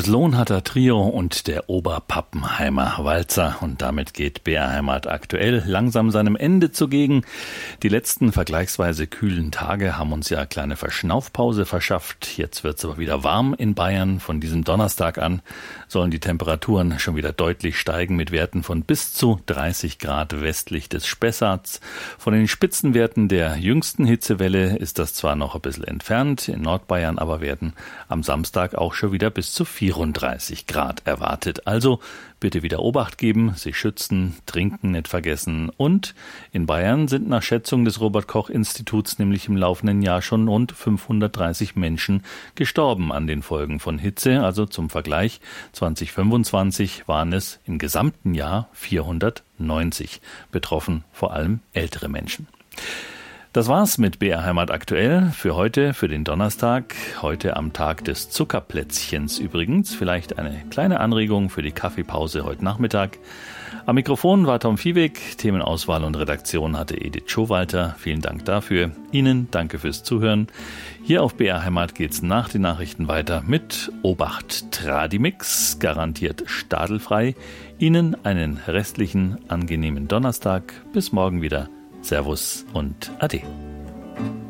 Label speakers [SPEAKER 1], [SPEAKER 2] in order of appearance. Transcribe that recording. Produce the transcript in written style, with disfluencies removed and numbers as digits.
[SPEAKER 1] Das Lohnatter Trio und der Oberpappenheimer Walzer. Und damit geht BR Heimat aktuell langsam seinem Ende zugegen. Die letzten vergleichsweise kühlen Tage haben uns ja eine kleine Verschnaufpause verschafft. Jetzt wird es aber wieder warm in Bayern. Von diesem Donnerstag an sollen die Temperaturen schon wieder deutlich steigen mit Werten von bis zu 30 Grad westlich des Spessarts. Von den Spitzenwerten der jüngsten Hitzewelle ist das zwar noch ein bisschen entfernt, in Nordbayern aber werden am Samstag auch schon wieder bis zu 34 Grad erwartet. Also bitte wieder Obacht geben, sich schützen, trinken nicht vergessen. Und in Bayern sind nach Schätzung des Robert-Koch-Instituts nämlich im laufenden Jahr schon rund 530 Menschen gestorben an den Folgen von Hitze. Also zum Vergleich, 2025 waren es im gesamten Jahr 490. Betroffen vor allem ältere Menschen. Das war's mit BR Heimat aktuell für heute, für den Donnerstag. Heute am Tag des Zuckerplätzchens übrigens. Vielleicht eine kleine Anregung für die Kaffeepause heute Nachmittag. Am Mikrofon war Tom Viehweg. Themenauswahl und Redaktion hatte Edith Schowalter. Vielen Dank dafür. Ihnen danke fürs Zuhören. Hier auf BR Heimat geht's nach den Nachrichten weiter mit Obacht Tradimix, garantiert stadelfrei. Ihnen einen restlichen angenehmen Donnerstag. Bis morgen wieder. Servus und Ade.